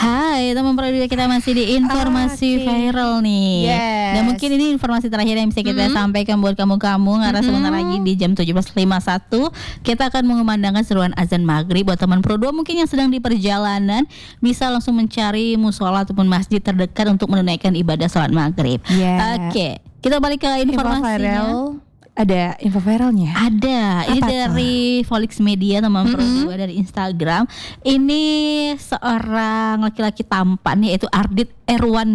Hai teman Pro2, kita masih di informasi viral nih. Dan mungkin ini informasi terakhir yang bisa kita sampaikan buat kamu-kamu, karena sebentar lagi di jam 17.51 kita akan mengumandangkan seruan azan maghrib. Buat teman Pro2 mungkin yang sedang di perjalanan, bisa langsung mencari musola ataupun masjid terdekat untuk menunaikan ibadah sholat maghrib. Oke, kita balik ke informasinya. Ada info viralnya? Ada. Ini dari Volix Media, teman Pro2, dari Instagram. Ini seorang laki-laki tampan, yaitu Ardit Erwan